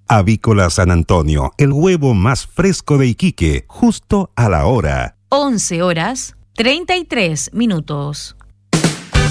Avícola San Antonio, el huevo más fresco de Iquique, justo a la hora. 11:33.